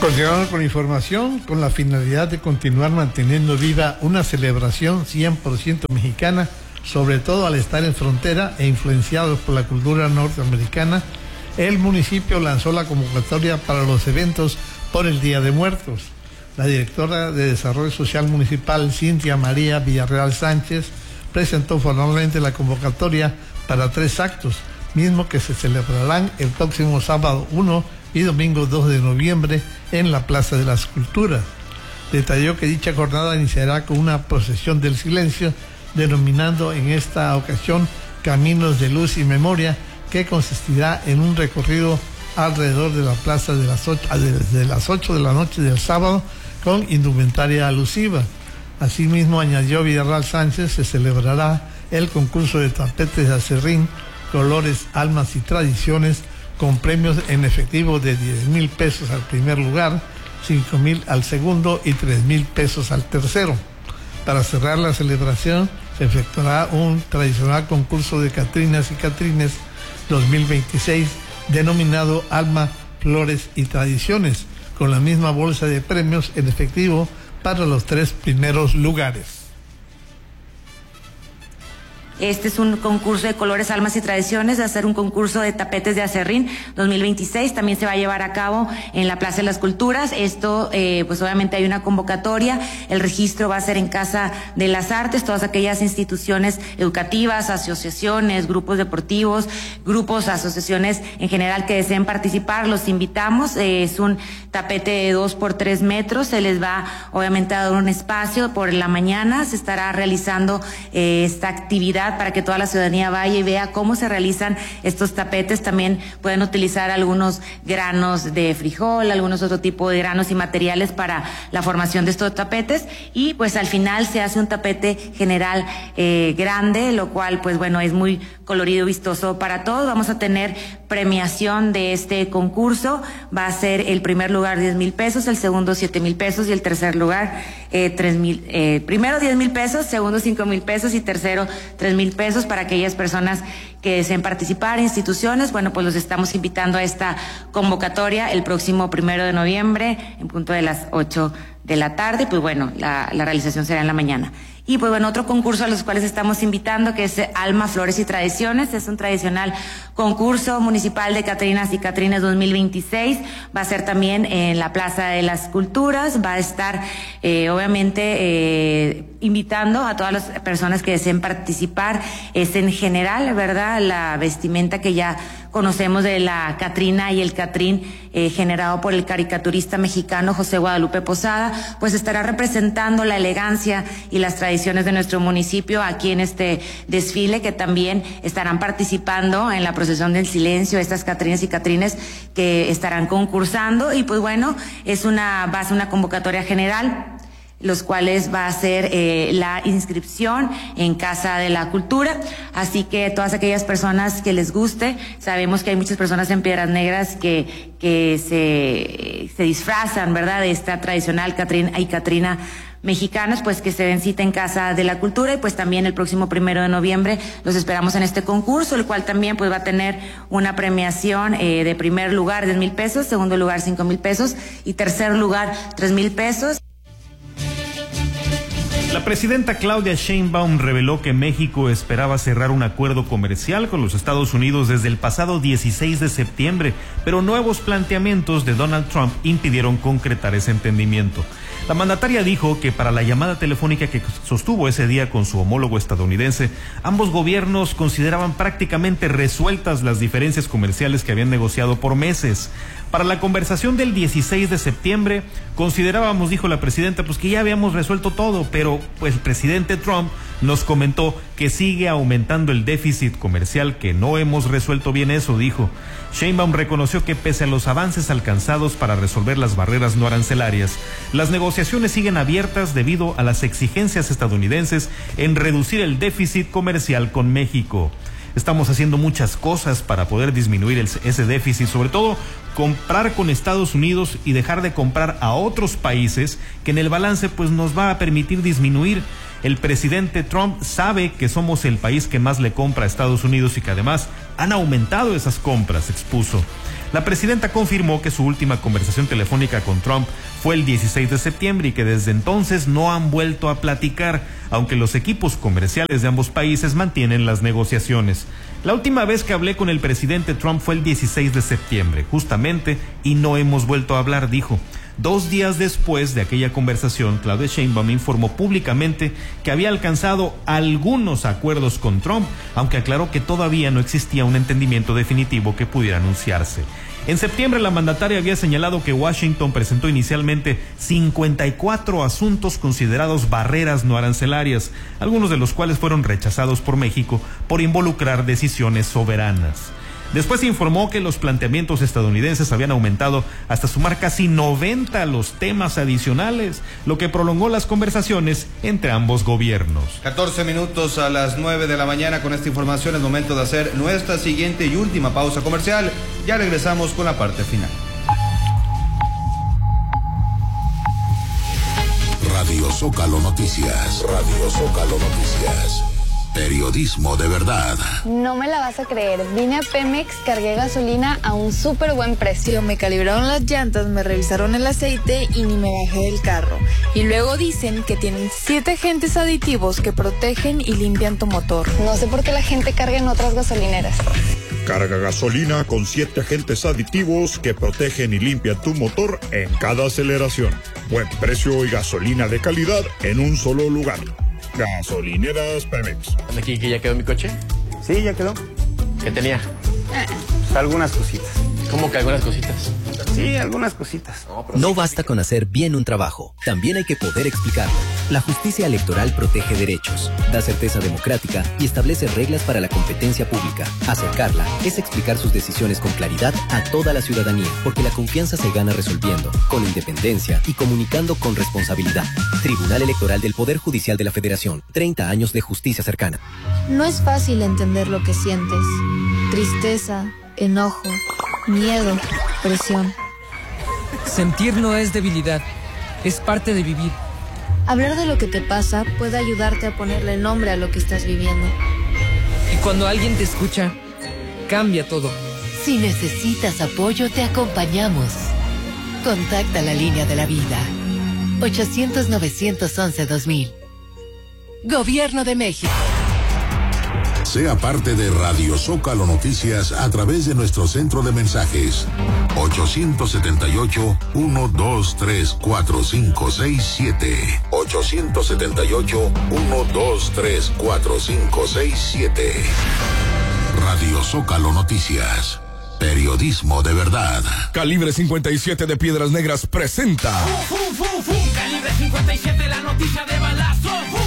Continuamos con información con la finalidad de continuar manteniendo viva una celebración 100% mexicana, sobre todo al estar en frontera e influenciados por la cultura norteamericana. El municipio lanzó la convocatoria para los eventos por el Día de Muertos. La directora de Desarrollo Social Municipal, Cintia María Villarreal Sánchez, presentó formalmente la convocatoria para 3 actos, mismos que se celebrarán el próximo sábado 1 y domingo 2 de noviembre en la Plaza de las Culturas. Detalló que dicha jornada iniciará con una procesión del silencio, denominando en esta ocasión Caminos de Luz y Memoria, que consistirá en un recorrido alrededor de la plaza desde las 8 de la noche del sábado con indumentaria alusiva. Asimismo, añadió Villarreal Sánchez, se celebrará el concurso de tapetes de acerrín, colores, almas y tradiciones, con premios en efectivo de 10,000 pesos al primer lugar, 5,000 al segundo y 3,000 pesos al tercero. Para cerrar la celebración, se efectuará un tradicional concurso de Catrinas y Catrines 2026, denominado Alma, Flores y Tradiciones, con la misma bolsa de premios en efectivo para los 3 primeros lugares. Este es un concurso de colores, almas y tradiciones, va a ser un concurso de tapetes de acerrín 2026, también se va a llevar a cabo en la Plaza de las Culturas. Esto, pues obviamente hay una convocatoria, el registro va a ser en Casa de las Artes, todas aquellas instituciones educativas, asociaciones, grupos deportivos, grupos, asociaciones en general que deseen participar, los invitamos. Es un tapete de 2 por 3 metros, se les va obviamente a dar un espacio por la mañana, se estará realizando esta actividad para que toda la ciudadanía vaya y vea cómo se realizan estos tapetes. También pueden utilizar algunos granos de frijol, algunos otro tipo de granos y materiales para la formación de estos tapetes, y pues al final se hace un tapete general grande, lo cual pues bueno es muy colorido, vistoso para todos. Vamos a tener premiación de este concurso, va a ser el primer lugar 10,000 pesos, el segundo 7,000 pesos y el tercer lugar 3,000, primero 10,000 pesos, segundo 5,000 pesos y tercero 3,000 pesos para aquellas personas que deseen participar, instituciones. Bueno, pues los estamos invitando a esta convocatoria el próximo 1 de noviembre en punto de las 8 de la tarde. Pues bueno, la realización será en la mañana. Y pues bueno, otro concurso a los cuales estamos invitando, que es Alma, Flores y Tradiciones, es un tradicional concurso municipal de Catrinas y Catrines 2026, va a ser también en la Plaza de las Culturas, va a estar obviamente invitando a todas las personas que deseen participar. Es en general, ¿verdad?, la vestimenta que ya conocemos de la Catrina y el Catrín, generado por el caricaturista mexicano José Guadalupe Posada, pues estará representando la elegancia y las tradiciones de nuestro municipio aquí en este desfile, que también estarán participando en la procesión del silencio, estas Catrinas y Catrines que estarán concursando. Y pues bueno, va a ser una convocatoria general, los cuales va a ser la inscripción en Casa de la Cultura. Así que todas aquellas personas que les guste, sabemos que hay muchas personas en Piedras Negras que se disfrazan, ¿verdad?, de esta tradicional Catrina y Catrina mexicanos, pues que se den cita en Casa de la Cultura. Y pues también el próximo 1 de noviembre los esperamos en este concurso, el cual también pues va a tener una premiación de primer lugar 10,000 pesos, segundo lugar 5,000 pesos y tercer lugar 3,000 pesos. La presidenta Claudia Sheinbaum reveló que México esperaba cerrar un acuerdo comercial con los Estados Unidos desde el pasado 16 de septiembre, pero nuevos planteamientos de Donald Trump impidieron concretar ese entendimiento. La mandataria dijo que para la llamada telefónica que sostuvo ese día con su homólogo estadounidense, ambos gobiernos consideraban prácticamente resueltas las diferencias comerciales que habían negociado por meses. Para la conversación del 16 de septiembre, considerábamos, dijo la presidenta, pues que ya habíamos resuelto todo, pero pues el presidente Trump nos comentó que sigue aumentando el déficit comercial, que no hemos resuelto bien eso, dijo. Sheinbaum reconoció que pese a los avances alcanzados para resolver las barreras no arancelarias, las negociaciones siguen abiertas debido a las exigencias estadounidenses en reducir el déficit comercial con México. Estamos haciendo muchas cosas para poder disminuir ese déficit, sobre todo comprar con Estados Unidos y dejar de comprar a otros países, que en el balance pues nos va a permitir disminuir. El presidente Trump sabe que somos el país que más le compra a Estados Unidos y que además han aumentado esas compras, expuso. La presidenta confirmó que su última conversación telefónica con Trump fue el 16 de septiembre y que desde entonces no han vuelto a platicar, aunque los equipos comerciales de ambos países mantienen las negociaciones. La última vez que hablé con el presidente Trump fue el 16 de septiembre, justamente, y no hemos vuelto a hablar, dijo. 2 días después de aquella conversación, Claudia Sheinbaum informó públicamente que había alcanzado algunos acuerdos con Trump, aunque aclaró que todavía no existía un entendimiento definitivo que pudiera anunciarse. En septiembre, la mandataria había señalado que Washington presentó inicialmente 54 asuntos considerados barreras no arancelarias, algunos de los cuales fueron rechazados por México por involucrar decisiones soberanas. Después se informó que los planteamientos estadounidenses habían aumentado hasta sumar casi 90 los temas adicionales, lo que prolongó las conversaciones entre ambos gobiernos. 14 minutos a las 9 de la mañana. Con esta información es momento de hacer nuestra siguiente y última pausa comercial. Ya regresamos con la parte final. Radio Zócalo Noticias. Radio Zócalo Noticias. Periodismo de verdad. No me la vas a creer. Vine a Pemex, cargué gasolina a un súper buen precio. Me calibraron las llantas, me revisaron el aceite y ni me bajé del carro. Y luego dicen que tienen 7 agentes aditivos que protegen y limpian tu motor. No sé por qué la gente carga en otras gasolineras. Carga gasolina con 7 agentes aditivos que protegen y limpian tu motor en cada aceleración. Buen precio y gasolina de calidad en un solo lugar. Gasolineras Pemex. ¿Aquí que ya quedó mi coche? Sí, ya quedó. ¿Qué tenía? Pues algunas cositas. ¿Cómo que algunas cositas? Sí, algunas cositas. No basta con hacer bien un trabajo, también hay que poder explicarlo. La justicia electoral protege derechos, da certeza democrática y establece reglas para la competencia pública. Acercarla es explicar sus decisiones con claridad a toda la ciudadanía, porque la confianza se gana resolviendo, con independencia y comunicando con responsabilidad. Tribunal Electoral del Poder Judicial de la Federación, 30 años de justicia cercana. No es fácil entender lo que sientes. Tristeza, enojo, miedo, presión. Sentir no es debilidad, es parte de vivir. Hablar de lo que te pasa puede ayudarte a ponerle nombre a lo que estás viviendo. Y cuando alguien te escucha, cambia todo. Si necesitas apoyo, te acompañamos. Contacta la línea de la vida. 800-911-2000. Gobierno de México. Sea parte de Radio Zócalo Noticias a través de nuestro centro de mensajes 878-123-4567 878-123-4567. Radio Zócalo Noticias. Periodismo de verdad. Calibre 57 de Piedras Negras presenta Calibre 57, la noticia de balazo.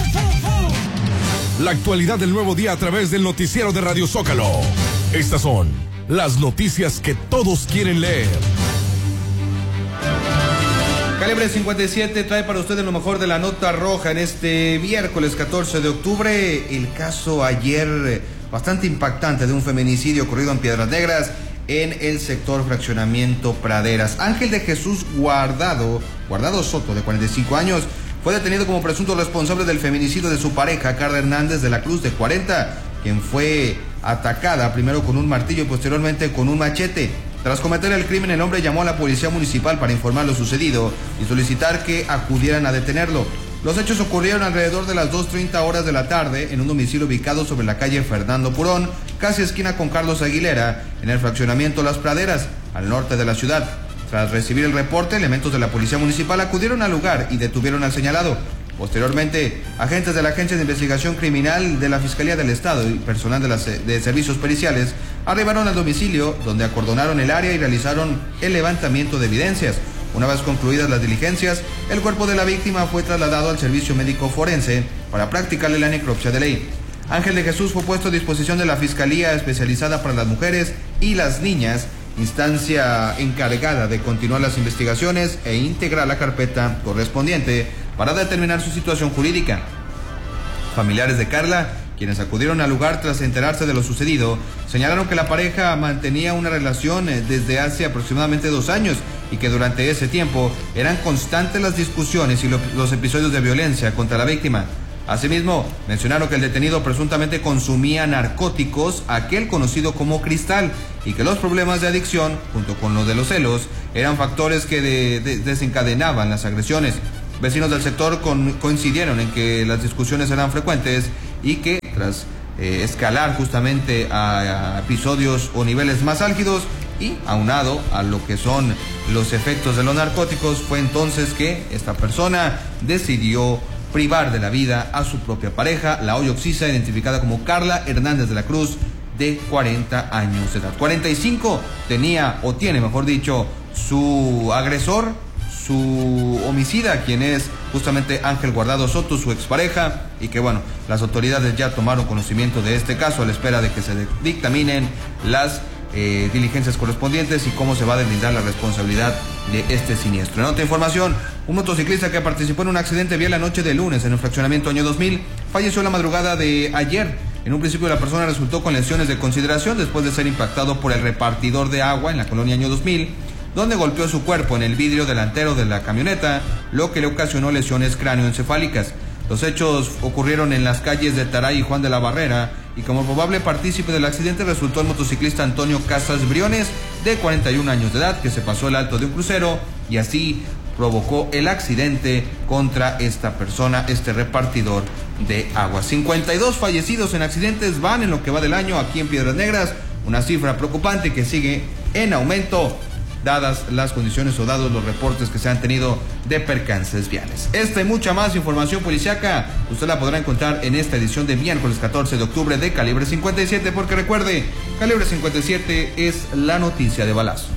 la actualidad del nuevo día a través del noticiero de Radio Zócalo. Estas son las noticias que todos quieren leer. Calibre 57 trae para ustedes lo mejor de la nota roja en este miércoles 14 de octubre. El caso ayer bastante impactante de un feminicidio ocurrido en Piedras Negras, en el sector Fraccionamiento Praderas. Ángel de Jesús Guardado Soto, de 45 años, fue detenido como presunto responsable del feminicidio de su pareja, Carla Hernández de la Cruz, de 40, quien fue atacada primero con un martillo y posteriormente con un machete. Tras cometer el crimen, el hombre llamó a la policía municipal para informar lo sucedido y solicitar que acudieran a detenerlo. Los hechos ocurrieron alrededor de las 2:30 horas de la tarde en un domicilio ubicado sobre la calle Fernando Purón, casi esquina con Carlos Aguilera, en el fraccionamiento Las Praderas, al norte de la ciudad. Tras recibir el reporte, elementos de la policía municipal acudieron al lugar y detuvieron al señalado. Posteriormente, agentes de la Agencia de Investigación Criminal de la Fiscalía del Estado y personal de servicios periciales arribaron al domicilio, donde acordonaron el área y realizaron el levantamiento de evidencias. Una vez concluidas las diligencias, el cuerpo de la víctima fue trasladado al servicio médico forense para practicarle la necropsia de ley. Ángel de Jesús fue puesto a disposición de la Fiscalía Especializada para las Mujeres y las Niñas, instancia encargada de continuar las investigaciones e integrar la carpeta correspondiente para determinar su situación jurídica. Familiares de Carla, quienes acudieron al lugar tras enterarse de lo sucedido, señalaron que la pareja mantenía una relación desde hace aproximadamente 2 años y que durante ese tiempo eran constantes las discusiones y los episodios de violencia contra la víctima. Asimismo, mencionaron que el detenido presuntamente consumía narcóticos, aquel conocido como cristal, y que los problemas de adicción, junto con lo de los celos, eran factores que desencadenaban las agresiones. Vecinos del sector coincidieron en que las discusiones eran frecuentes y que tras escalar justamente a episodios o niveles más álgidos y aunado a lo que son los efectos de los narcóticos, fue entonces que esta persona decidió privar de la vida a su propia pareja, la hoy occisa, identificada como Carla Hernández de la Cruz, de 40 años de edad. 45 tiene, mejor dicho, su agresor, su homicida, quien es justamente Ángel Guardado Soto, su expareja, y que bueno, las autoridades ya tomaron conocimiento de este caso a la espera de que se dictaminen las diligencias correspondientes y cómo se va a deslindar la responsabilidad de este siniestro. En otra información, un motociclista que participó en un accidente vial la noche de lunes en el fraccionamiento Año 2000 falleció la madrugada de ayer. En un principio la persona resultó con lesiones de consideración después de ser impactado por el repartidor de agua en la colonia Año 2000, donde golpeó su cuerpo en el vidrio delantero de la camioneta, lo que le ocasionó lesiones cráneoencefálicas. Los hechos ocurrieron en las calles de Taray y Juan de la Barrera, y como probable partícipe del accidente resultó el motociclista Antonio Casas Briones, de 41 años de edad, que se pasó el alto de un crucero y así provocó el accidente contra esta persona, este repartidor de agua. 52 fallecidos en accidentes van en lo que va del año aquí en Piedras Negras, una cifra preocupante que sigue en aumento, dadas las condiciones o dados los reportes que se han tenido de percances viales. Esta y mucha más información policiaca usted la podrá encontrar en esta edición de miércoles 14 de octubre de Calibre 57, porque recuerde, Calibre 57 es la noticia de balazo.